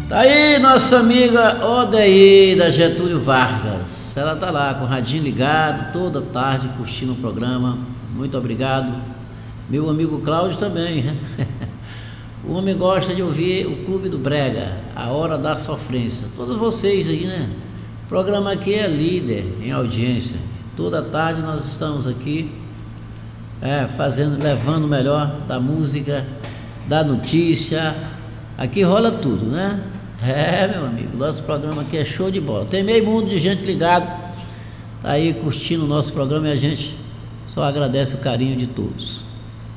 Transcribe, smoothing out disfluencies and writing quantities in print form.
Tá aí nossa amiga Odeida Getúlio Vargas. Ela tá lá com o radinho ligado toda tarde curtindo o programa. Muito obrigado. Meu amigo Cláudio também, né? O homem gosta de ouvir o Clube do Brega, a hora da sofrência. Todos vocês aí, né? O programa aqui é líder em audiência. Toda tarde nós estamos aqui levando o melhor da música, da notícia. Aqui rola tudo, né? Meu amigo, nosso programa aqui é show de bola. Tem meio mundo de gente ligado, tá aí curtindo o nosso programa e a gente só agradece o carinho de todos.